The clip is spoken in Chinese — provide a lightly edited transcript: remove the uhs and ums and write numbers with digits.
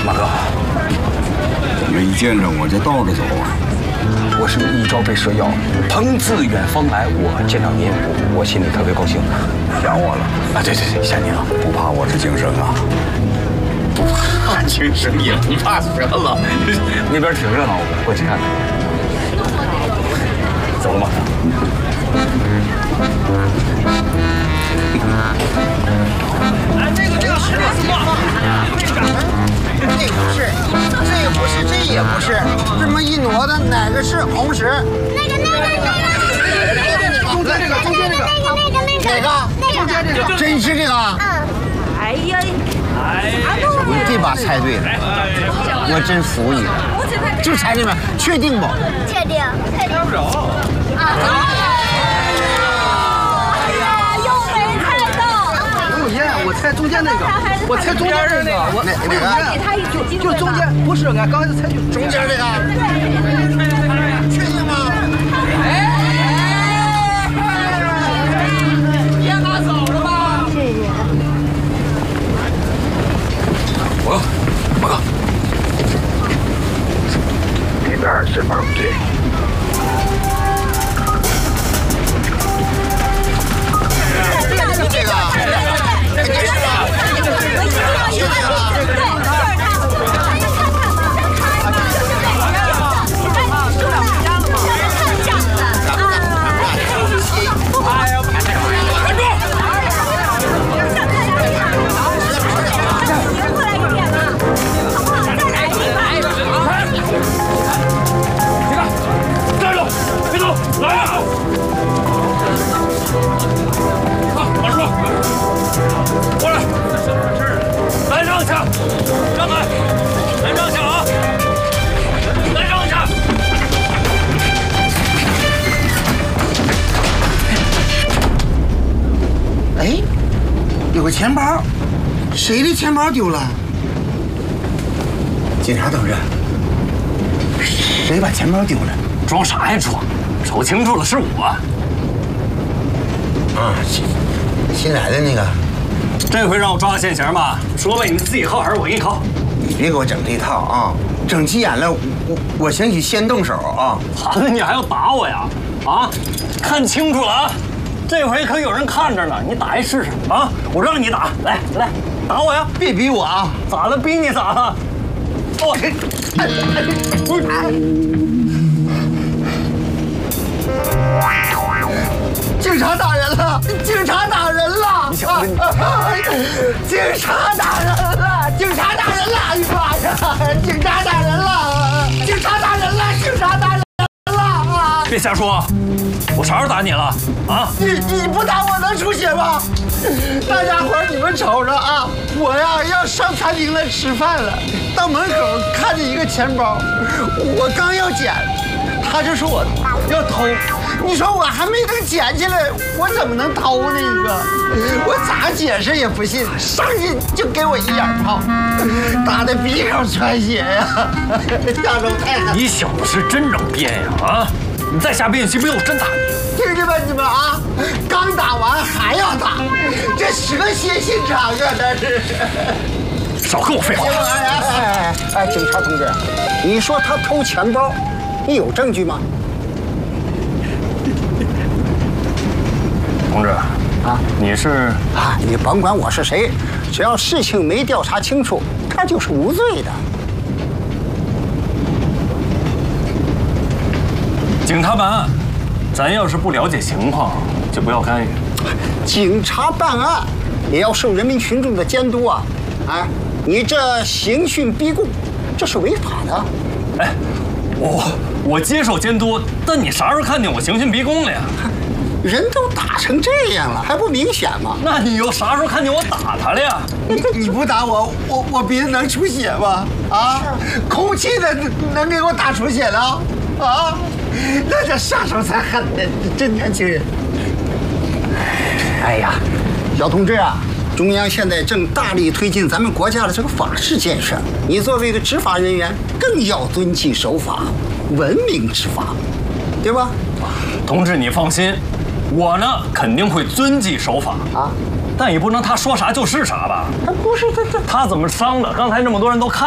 马哥， 没见着我就倒着走啊！ 我是一朝被蛇咬，朋自远方来。我见到您，我心里特别高兴。 想我了啊？对，想您了。 不怕我是精神啊？ 不怕精神，也不怕蛇了。那边挺热闹，我过去看看。走了吗？ 这个是什么？这不是，这也不是，这也不是，这么一挪的，哪个是红石？ 那个， 中间这个，真是这个？ 哎呀， 你这把猜对了，我真服你了。就猜这边，确定不？ 确定。猜不着。 我猜中间那个，我猜中间那个，我哪个？就中间，不是，俺刚才猜就中间这个。确定吗？ 别拿走了吧。 马哥， 那边这边不对。 这个。肯定是吧？ 我一定要一个，对，就是他。 有个钱包，谁的钱包丢了？警察同志，谁把钱包丢了？ 装啥呀装？瞅清楚了，是我。 啊，新来的那个。 这回让我抓个现行吧？说呗，你自己靠还是我给你靠？ 你别给我整这套啊！整急眼了，我兴许先动手啊！ 好的，你还要打我呀？啊，看清楚了啊！这回可有人看着呢，你打一试试啊！我让你打，来，打我呀！ 别逼我啊！ 咋了？逼你咋了？我警察打人了！警察打人了！ 你小子， 警察打人了！警察打人了！哎呀妈呀！警察打人了！警察打人了！警察打人了！ 别瞎说！我啥时候打你了？啊！ 你不打我能出血吗？大家伙你们瞅着啊！我呀要上餐厅来吃饭了，到门口看见一个钱包，我刚要捡，他就说我要偷。你说我还没等捡起来，我怎么能偷呢？你说我咋解释也不信，上去就给我一眼炮，打得鼻孔穿血呀！下手太狠！ 你小子是真能编呀！啊！你再瞎编，信不信我真打你？ 听着吧，你们啊，刚打完还要打，这蛇蝎心肠啊，这是！ 少跟我废话！ 哎，警察同志，你说他偷钱包，你有证据吗？ 同志，啊，你是啊，你甭管我是谁，只要事情没调查清楚，他就是无罪的。 警察办案，咱要是不了解情况，就不要干预。 警察办案也要受人民群众的监督啊！哎，你这刑讯逼供，这是违法的。 哎，我接受监督，但你啥时候看见我刑讯逼供了呀？ 人都打成这样了，还不明显吗？ 那你又啥时候看见我打他了呀？ 你不打我鼻子能出血吗？啊，空气能给我打出血了？啊，那这下手才狠呢！这年轻人。哎呀，小同志啊，中央现在正大力推进咱们国家的这个法治建设，你作为一个执法人员，更要遵纪守法，文明执法，对吧？ 同志，你放心。我呢肯定会遵纪守法啊，但也不能他说啥就是啥吧？ 不是， 他怎么伤的？刚才这么多人都看。